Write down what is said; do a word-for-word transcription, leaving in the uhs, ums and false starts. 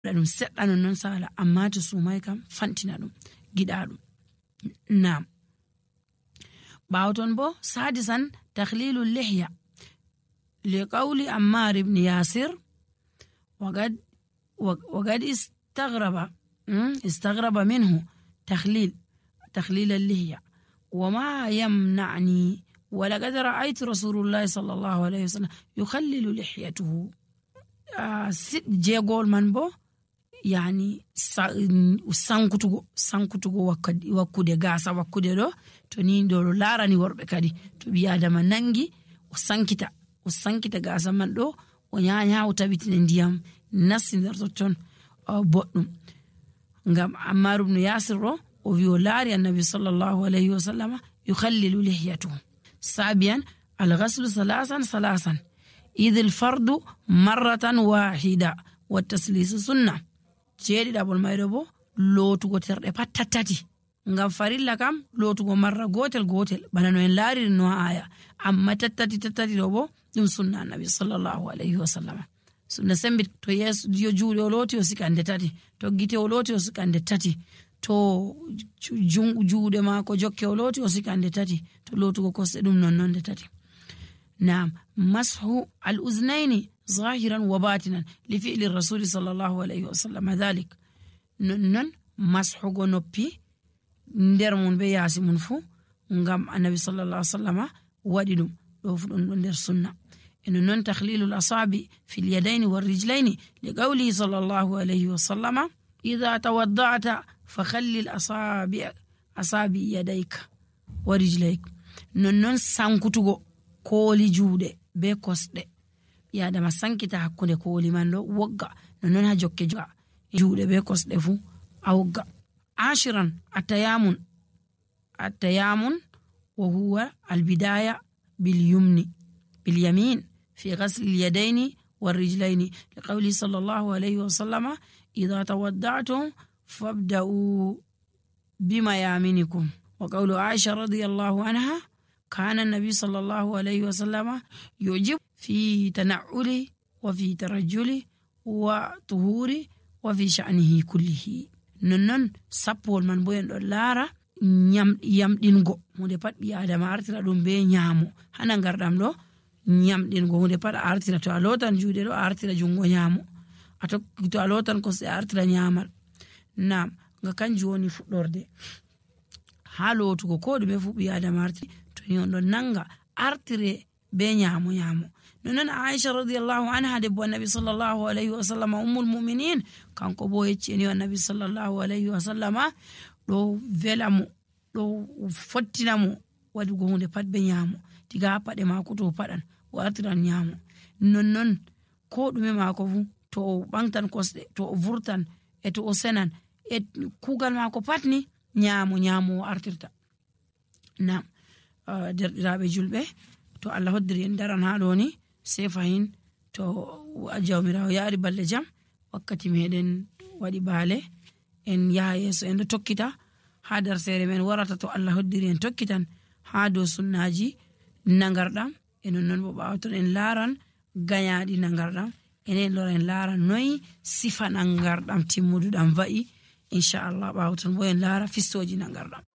ɗum seɗɗa non non sala amma to sumai kam fantina ɗum giɗa ɗum. Naam. Bawton bo sadisan takhlilu lihya liqawli Ammar ibn Yasir وقد وقد استغرب استغرب منه تخليل تخليل اللحية وما يمنعني ولقد رأيت رسول الله صلى الله عليه وسلم يخلل لحيته. ست جيغول من بو يعني sankutugo sankutugo wakkadi wakkude gasa wakkude do to ni do larani worbe kadi to bi adama nangi o sankita o sankita gasa man do o nyaanya o tabitine ndiyam nasindar ton boddum ngam Ammar ibn Yasir ro o wi o laari annabi sallallahu alayhi wa sallama yukhallilu lihiyatuhu. Sabian al-ghaslu salasan salasan idh al-fardu marratan wahida wa taslisu sunnah. Jeedi dabol mayro bo lootugo terde pat tattati ngam farilla kam lootugo marra gotel gotel bana no en laari no aya amma tattati tattati do bo dum sunna annabi sallallahu alayhi wa sallam. Sunna sembit to yeso dio juude o looti o sikande tati to gite o looti o sikande tati to jungu juude maako jokke o looti o sikande tati to lootugo kosde dum non non de tati. Naam. Mashu al-uznaini ظاهرا وباطنا لفعل الرسول صلى الله عليه وسلم ذلك. نن مسحو نوبي ندير من بياسي منفو ngam النبي صلى الله عليه وسلم وادي دum do fu don nder sunna. En non takhlil al-asabi fi al-yadayn wal-rijlayn liqawli sallallahu alayhi wa sallama idha tawadda'ta fakhalli al-asabi asabi yadayka wa rijlayka. Non non sankutugo kooli juude be kosde ya dama sankita hakkunde kooli man do wogga non ha jokke juude be kosde fu awogga. Ashiran atayamun atayamun wa huwa al-bidaya bil yumni bil yamin fi ghasl al-yadayn wal rijlayn liqawli sallallahu alayhi wa sallama idha tawadda'tum fabda'u bima yaminikum. Wa qawlu Aisha radiyallahu anha kana an-nabi sallallahu alayhi wa sallama yujib في تنعله وفي ترجله وطهوره وفي شأنه كله. ننن سبول من بوين دولارا nyam yamdingo hunde pat bi adama artira dum be nyaamo hana ngardam do nyamdingo hunde pat artira to alotan juude do artira jungo nyaamo ato to alotan ko se artira nyaamal. Naam. Nga kanji woni fuddorde halotugo ko dum fu bi adama arti to nyondo nanga artire be nyaamo nyaamo. نن عائشة رضي الله عنها دب النبي صلى الله عليه وسلم أم المؤمنين كان كبو يتشيني النبي صلى الله عليه وسلم لو فيلامو لو فتنامو ودغو هونde pat be nyaamo tiga pade mako to padan wartiran nyaamo non non ko dume mako fu to bangtan kosde to vurtan e to senan e kugal mako patni nyaamo nyaamo artirta. Naam. Derdirabe julbe to Allah hoddiri en daran ha doni sai fahin to ajawmirawo yaari balle jam wakkati meden wadi baale en yaha yeso en tokkita ha dar sere men warata to Allah hoddiri en tokkitan ha do sunnaji nangardam en non bo bawton en laran gayaadi nangardam enen loren laran noy sifa nangardam timmududam va'i inshallah bawton bo en lara fistoji nangardam.